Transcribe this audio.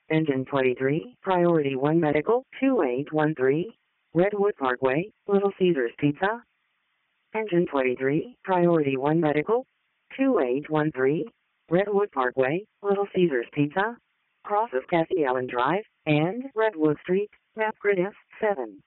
Engine 23, Priority 1 Medical, 2813, Redwood Parkway, Little Caesars Pizza. Engine 23, Priority 1 Medical, 2813, Redwood Parkway, Little Caesars Pizza, cross of Cassie Allen Drive, and Redwood Street, map grid F7.